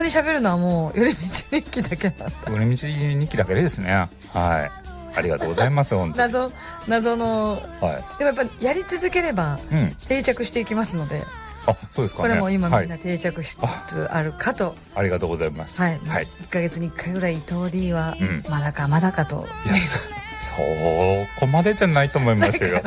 に喋るのはもう寄り道日記だけなんだ。 寄り道日記だけですね。はい。ありがとうございます本当に。 謎の、 はい。 でもやっぱやり続ければ定着していきますので。 あ、そうですかね。 これも今みんな定着しつつあるかと。 ありがとうございます。 はい。1ヶ月に1回ぐらい伊藤 D はまだかと。 いや、そこまでじゃないと思いますよ。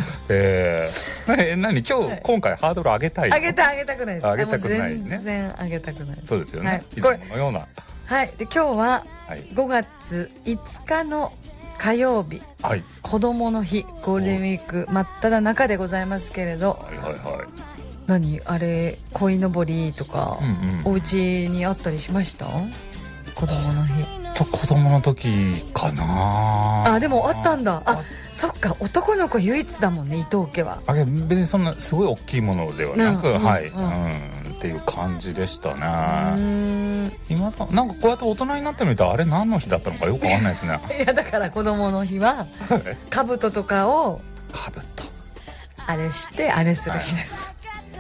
今回ハードル上げたいの？ 上げたくないです。 上げたくないね。 全然上げたくない。 そうですよね。いつものような。 はい。で今日は5月5日の火曜日、子供の日、ゴールデンウィーク真っ只中でございますけれど。何あれ鯉のぼりとか、お家にあったりしました？子供の日。 子供の時かなあ。でもあったんだ。あ、そっか、男の子唯一だもんね、伊藤家は。 別にそんなすごい大きいものではなく、っていう感じでしたね。今なんかこうやって大人になってみたら、あれ何の日だったのかよくわかんないですね。 いやだから子供の日は兜とかをあれしてあれする日です。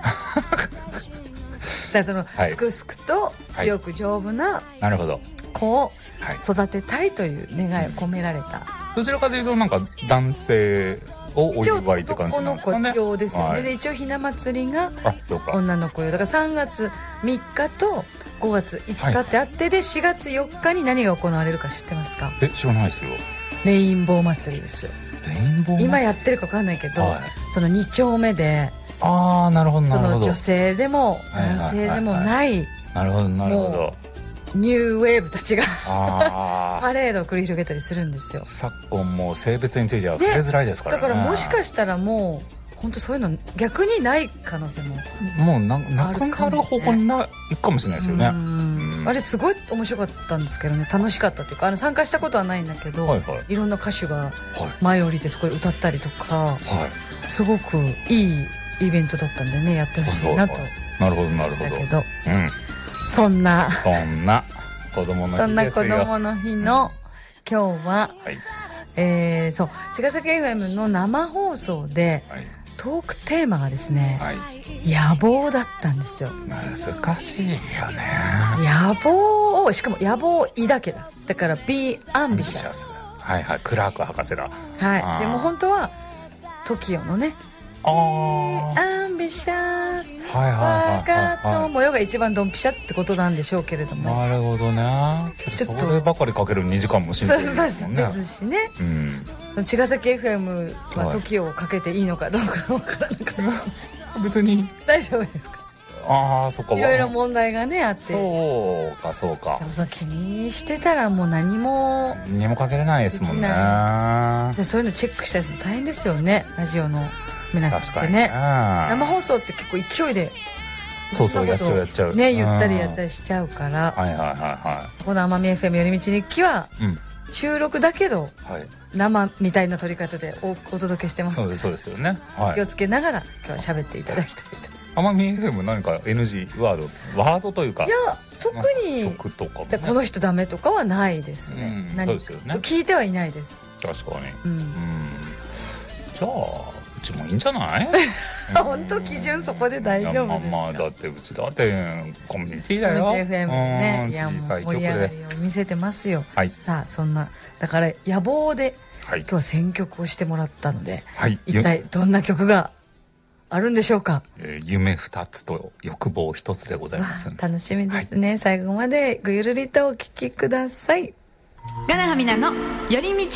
だからそのすくすくと強く丈夫な子を育てたいという願いを込められた。 どちらかというとなんか男性をお祝いって感じなんですかね。 一応男の子用ですよね。で一応ひな祭りが女の子用だから3月3日と5月5日ってあって、で4月4日に何が行われるか知ってますか？ 知らないですよ。 レインボー祭りですよ。今やってるか分かんないけど、その2丁目で、 なるほどなるほど、 その女性でも男性でもない、 なるほどなるほど、 ニューウェーブたちがパレードを繰り広げたりするんですよ。 昨今もう性別については触れづらいですからね。 だからもしかしたらもう本当そういうの逆にない可能性ももうなくなる方向にいくかもしれないですよね。 あれすごい面白かったんですけどね。楽しかったっていうか、参加したことはないんだけど、いろんな歌手が前降りてそこで歌ったりとか、すごくいいイベントだったんでね、やってほしいなと。 なるほどなるほど。 そんな子供の日ですよ。 子供の日の今日は、そう茅ヶ崎 FM の生放送で、トークテーマがですね、野望だったんですよ。 難しいよね。 野望を、しかも野望抱けだから Be ambitious。 クラーク博士だ。 でも本当は TOKIO のね、アンビシャス我が友よが一番ドンピシャってことなんでしょうけれども。なるほどね。そればかりかける2時間もしんどいですもんね。 ですしね。茅ヶ崎 FM は TOKIO をかけていいのかどうかわからなかった。 別に大丈夫ですか？ そっか。 いろいろ問題がねあって。 そうか。 でも気にしてたらもう何もかけれないですもんね。 そういうのチェックしたりするの大変ですよね、ラジオの皆さんってね。生放送って結構勢いでやっちゃうね、言ったりやったりしちゃうから。この奄美 FM 寄り道日記は収録だけど生みたいな撮り方でお届けしてます。 そうですよね。 気をつけながら今日は喋っていただきたいと。 奄美 FM 何か NG ワードというか。 いや特に曲とかもこの人ダメとかはないですね。何か聞いてはいないです。 確かに。じゃあうちもいいんじゃない？ 本当基準そこで大丈夫ですか？ だってうちだってコミュニティだよ。 コミュニティ FM ね、いやもう盛り上がりを見せてますよ。さあそんなだから野望で今日は選曲をしてもらったので、一体どんな曲があるんでしょうか？ 夢2つと欲望1つでございます。 楽しみですね。最後までごゆるりとお聞きください。 ガラハミナの寄り道。